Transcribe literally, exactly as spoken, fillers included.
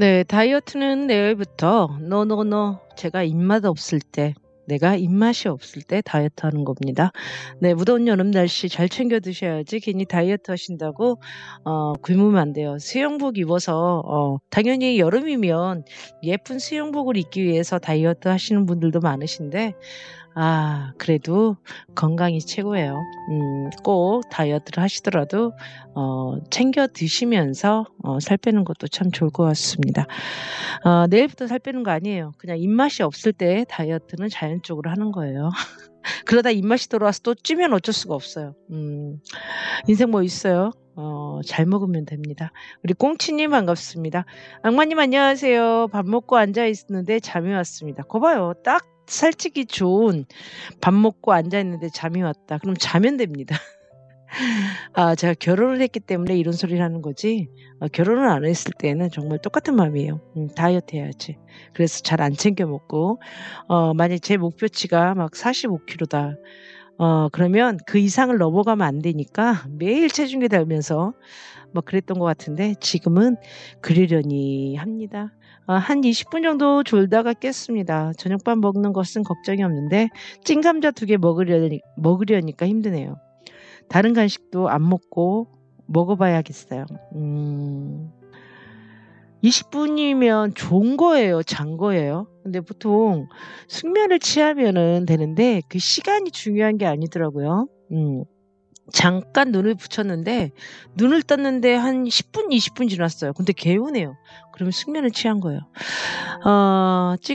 네. 다이어트는 내일부터 노 노 노 제가 입맛 없을 때 내가 입맛이 없을 때 다이어트하는 겁니다. 네. 무더운 여름 날씨 잘 챙겨 드셔야지 괜히 다이어트 하신다고 어 굶으면 안 돼요. 수영복 입어서 어 당연히 여름이면 예쁜 수영복을 입기 위해서 다이어트 하시는 분들도 많으신데 아 그래도 건강이 최고예요. 음 꼭 다이어트를 하시더라도 어 챙겨 드시면서 어 살 빼는 것도 참 좋을 것 같습니다. 어 내일부터 살 빼는 거 아니에요. 그냥 입맛이 없을 때 다이어트는 자연적으로 하는 거예요. 그러다 입맛이 돌아와서 또 찌면 어쩔 수가 없어요. 음. 인생 뭐 있어요. 어 잘 먹으면 됩니다. 우리 꽁치님 반갑습니다. "악마님 안녕하세요. 밥 먹고 앉아 있는데 잠이 왔습니다." 거 봐요. 딱 살찌기 좋은 밥 먹고 앉아 있는데 잠이 왔다. 그럼 자면 됩니다. 아 제가 결혼을 했기 때문에 이런 소리를 하는 거지 어 결혼을 안 했을 때는 정말 똑같은 마음이에요. 음 '다이어트 해야지.' 그래서 잘 안 챙겨 먹고 어 만약 제 목표치가 막 사십오 킬로다. 어 그러면 그 이상을 넘어가면 안 되니까 매일 체중계 달면서 막 그랬던 것 같은데 지금은 그러려니 합니다. 어 한 이십 분 정도 졸다가 깼습니다. 저녁밥 먹는 것은 걱정이 없는데 찐감자 두 개 먹으려니 먹으려니까 힘드네요. 다른 간식도 안 먹고 먹어 봐야겠어요. 음. 이십 분이면 좋은 거예요, 잔 거예요? 근데 보통 숙면을 취하면은 되는데 그 시간이 중요한 게 아니더라고요. 음. 잠깐 눈을 붙였는데 눈을 떴는데 한 십 분, 이십 분 지났어요. 근데 개운해요. 그러면 숙면을 취한 거예요. 어 찐